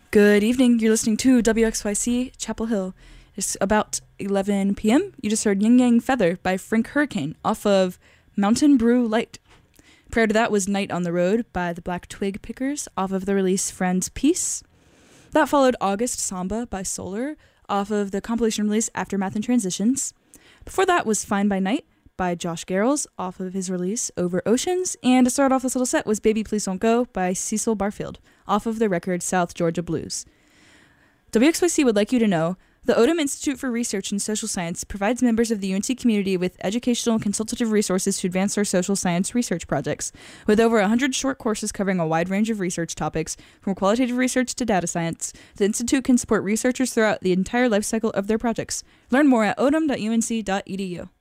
Good evening. You're listening to WXYC Chapel Hill. It's about 11 p.m. You just heard Yin Yang Feather by Frank Hurricane off of Mountain Brew Light. Prior to that was Night on the Road by the Black Twig Pickers off of the release Friend's Peace. That followed August Samba by Solar off of the compilation release Aftermath and Transitions. Before that was Fine by Night by Josh Garrels off of his release Over Oceans. And to start off this little set was Baby Please Don't Go by Cecil Barfield off of the record South Georgia Blues. WXYC would like you to know the Odom Institute for Research in Social Science provides members of the UNC community with educational and consultative resources to advance their social science research projects. With over 100 short courses covering a wide range of research topics, from qualitative research to data science, the Institute can support researchers throughout the entire life cycle of their projects. Learn more at odom.unc.edu.